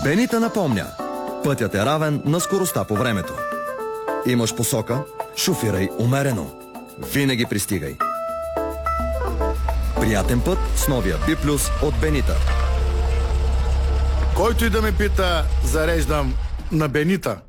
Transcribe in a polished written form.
Бенита напомня. Пътят е равен на скоростта по времето. Имаш посока, шофирай умерено. Винаги пристигай. Приятен път с новия B+ от Бенита. Който и да ме пита, зареждам на Бенита.